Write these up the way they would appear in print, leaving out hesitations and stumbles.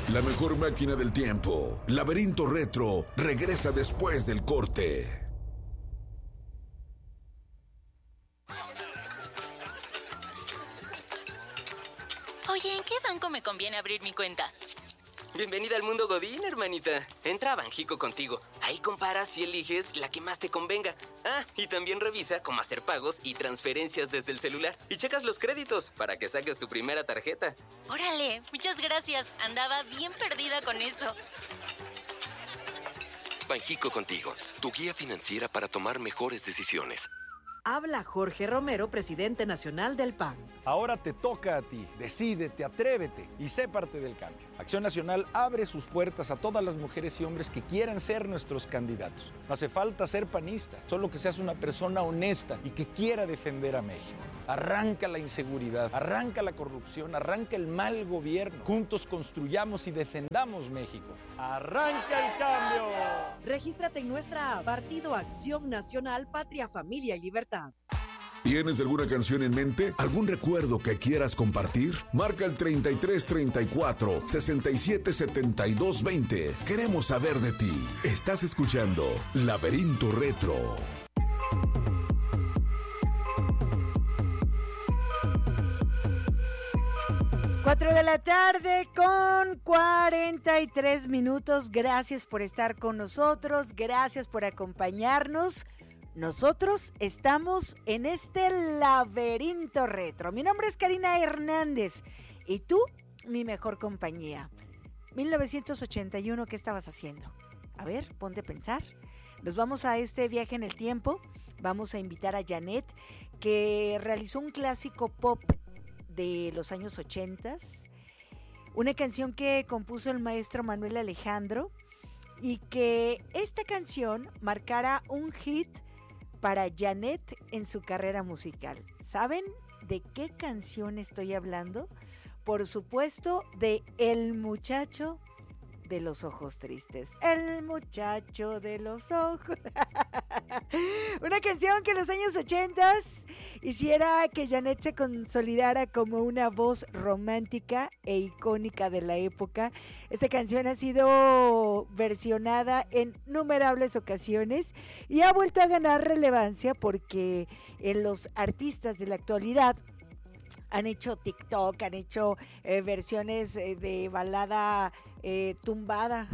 La mejor máquina del tiempo, Laberinto Retro, regresa después del corte. Oye, ¿en qué banco me conviene abrir mi cuenta? Bienvenida al mundo Godín, hermanita. Entra a Banxico Contigo. Ahí comparas y eliges la que más te convenga. Y también revisa cómo hacer pagos y transferencias desde el celular. Y checas los créditos para que saques tu primera tarjeta. Órale, muchas gracias. Andaba bien perdida con eso. Banxico Contigo, tu guía financiera para tomar mejores decisiones. Habla Jorge Romero, presidente nacional del PAN. Ahora te toca a ti. Decídete, atrévete y sé parte del cambio. Acción Nacional abre sus puertas a todas las mujeres y hombres que quieran ser nuestros candidatos. No hace falta ser panista, solo que seas una persona honesta y que quiera defender a México. Arranca la inseguridad, arranca la corrupción, arranca el mal gobierno. Juntos construyamos y defendamos México. ¡Arranca el cambio! Regístrate en nuestra app, Partido Acción Nacional, Patria, Familia y Libertad. ¿Tienes alguna canción en mente? ¿Algún recuerdo que quieras compartir? Marca el 3334 67 72 20. Queremos saber de ti. Estás escuchando Laberinto Retro. Cuatro de la tarde con 43 minutos. Gracias por estar con nosotros. Gracias por acompañarnos. Nosotros estamos en este Laberinto Retro. Mi nombre es Karina Hernández y tú, mi mejor compañía. 1981, ¿qué estabas haciendo? A ver, ponte a pensar. Nos vamos a este viaje en el tiempo. Vamos a invitar a Janet, que realizó un clásico pop de los años 80. Una canción que compuso el maestro Manuel Alejandro y que esta canción marcara un hit para Janet en su carrera musical. ¿Saben de qué canción estoy hablando? Por supuesto, de El muchacho de los ojos tristes. El muchacho de los ojos. Una canción que en los años 80 hiciera que Janet se consolidara como una voz romántica e icónica de la época. Esta canción ha sido versionada en innumerables ocasiones y ha vuelto a ganar relevancia porque los artistas de la actualidad han hecho TikTok, han hecho versiones de balada tumbada,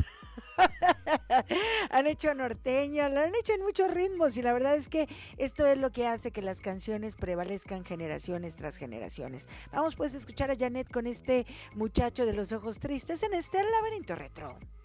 han hecho norteño, lo han hecho en muchos ritmos y la verdad es que esto es lo que hace que las canciones prevalezcan generaciones tras generaciones. Vamos pues a escuchar a Janet con este muchacho de los ojos tristes en este Laberinto Retro.